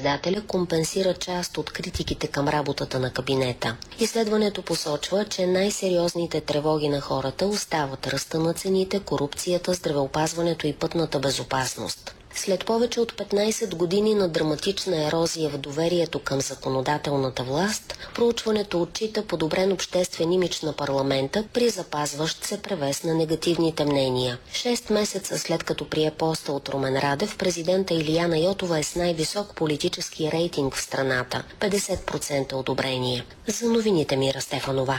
министър-председателя компенсира част от критиките към работата на кабинета. Изследването посочва, че най-сериозните тревоги на хората остават ръста на цените, корупцията, здравеопазването и пътната безопасност. След повече от 15 години на драматична ерозия в доверието към законодателната власт, проучването отчита подобрен обществен имидж на парламента при запазващ се превес на негативните мнения. 6 месеца след като прие поста от Румен Радев, президента Илияна Йотова е с най-висок политически рейтинг в страната – 50% одобрение. За новините Мира Стефанова.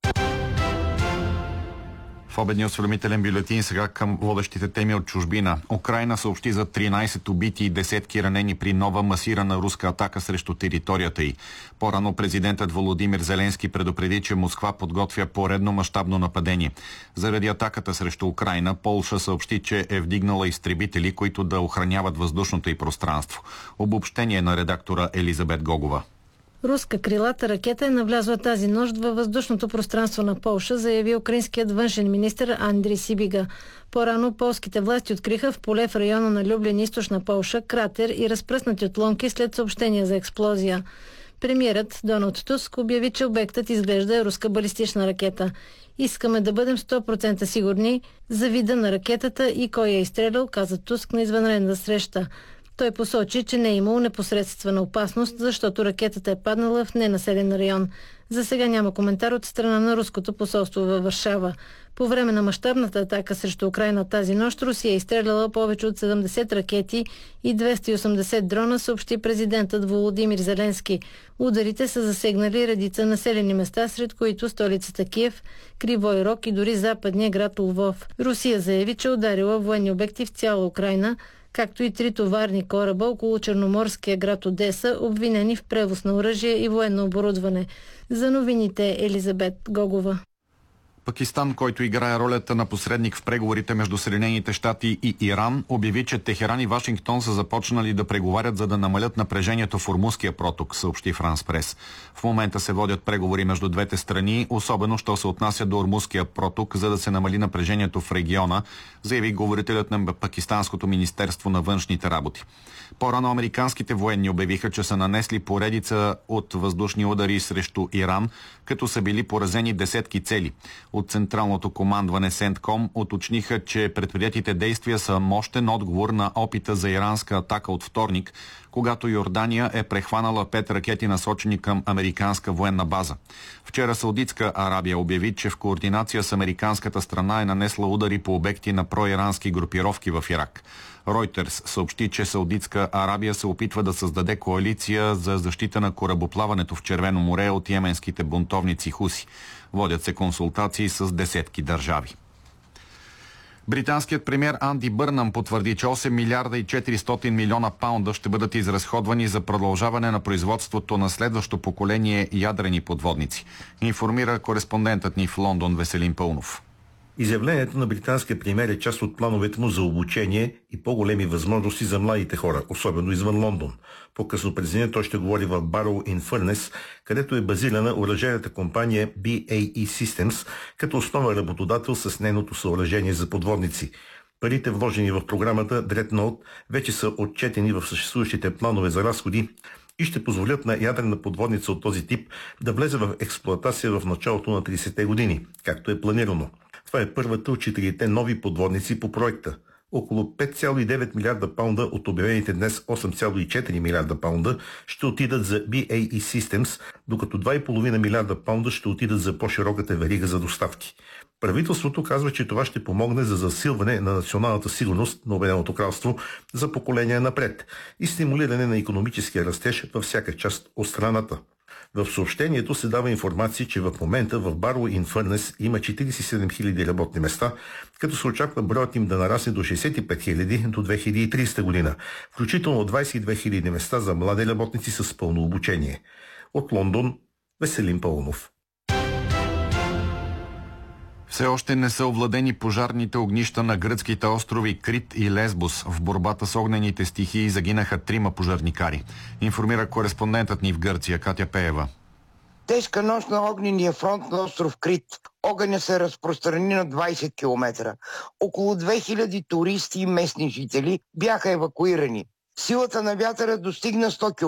В обедния осведомителен бюлетин сега към водещите теми от чужбина. Украйна съобщи за 13 убити и десетки ранени при нова масирана руска атака срещу територията й. По-рано президентът Володимир Зеленски предупреди, че Москва подготвя поредно мащабно нападение. Заради атаката срещу Украйна, Полша съобщи, че е вдигнала изтребители, които да охраняват въздушното й пространство. Обобщение на редактора Елизабет Гогова. Руска крилата ракета е навлязла тази нощ във въздушното пространство на Полша, заяви украинският външен министър Андрий Сибига. По-рано полските власти откриха в поле в района на Люблин, източна Полша, кратер и разпръснати отломки след съобщения за експлозия. Премиерът Доналд Туск обяви, че обектът изглежда руска балистична ракета. Искаме да бъдем 100% сигурни за вида на ракетата и кой я е изстрелял, каза Туск на извънредна среща. Той посочи, че не е имало непосредствена опасност, защото ракетата е паднала в ненаселен район. За сега няма коментар от страна на руското посолство във Варшава. По време на мащабната атака срещу Украйна тази нощ Русия е изстреляла повече от 70 ракети и 280 дрона, съобщи президентът Володимир Зеленски. Ударите са засегнали редица населени места, сред които столицата Киев, Кривой Рог и дори западния град Лвов. Русия заяви, че ударила военни обекти в цяла Украйна, както и 3 товарни кораба около черноморския град Одеса, обвинени в превоз на оръжие и военно оборудване. За новините Елизабет Гогова. Пакистан, който играе ролята на посредник в преговорите между Съединените щати и Иран, обяви, че Техеран и Вашингтон са започнали да преговарят, за да намалят напрежението в Ормузския проток, съобщи Франс Прес. В момента се водят преговори между двете страни, особено що се отнася до Ормузския проток, за да се намали напрежението в региона, заяви говорителят на Пакистанското министерство на външните работи. По-рано американските военни обявиха, че са нанесли поредица от въздушни удари срещу Иран, като са били поразени десетки цели. От Централното командване Сентком уточниха, че предприятите действия са мощен отговор на опита за иранска атака от вторник, когато Йордания е прехванала 5 ракети, насочени към американска военна база. Вчера Саудитска Арабия обяви, че в координация с американската страна е нанесла удари по обекти на проирански групировки в Ирак. Ройтерс съобщи, че Саудитска Арабия се опитва да създаде коалиция за защита на корабоплаването в Червено море от йеменските бунтовници Хуси. Водят се консултации с десетки държави. Британският премиер Анди Бърнам потвърди, че 8 милиарда и 400 милиона паунда ще бъдат изразходвани за продължаване на производството на следващо поколение ядрени подводници. Информира кореспондентът ни в Лондон Веселин Пълнов. Изявлението на британския премиер е част от плановете му за обучение и по-големи възможности за младите хора, особено извън Лондон. По-късно през деня той ще говори в Barrow-in-Furness, където е базирана оръжейната компания BAE Systems, като основен работодател с нейното съоръжение за подводници. Парите, вложени в програмата Dreadnought, вече са отчетени в съществуващите планове за разходи и ще позволят на ядрена подводница от този тип да влезе в експлоатация в началото на 30-те години, както е планирано. Това е първата от 4-те нови подводници по проекта. Около 5,9 милиарда паунда от обявените днес 8,4 милиарда паунда ще отидат за BAE Systems, докато 2,5 милиарда паунда ще отидат за по-широката верига за доставки. Правителството казва, че това ще помогне за засилване на националната сигурност на Обединеното кралство за поколения напред и стимулиране на икономическия растеж във всяка част от страната. В съобщението се дава информация, че в момента в Barrow-in-Furness има 47 000 работни места, като се очаква броят им да нарасне до 65 000 до 2030 година, включително 22 000 места за млади работници с пълно обучение. От Лондон, Веселин Пълнов. Все още не са овладени пожарните огнища на гръцките острови Крит и Лесбос. В борбата с огнените стихии загинаха 3 пожарникари. Информира кореспондентът ни в Гърция Катя Пеева. Тежка нощ на огнения фронт на остров Крит. Огъня се разпространи на 20 км. Около 2000 туристи и местни жители бяха евакуирани. Силата на вятъра достигна 100 км.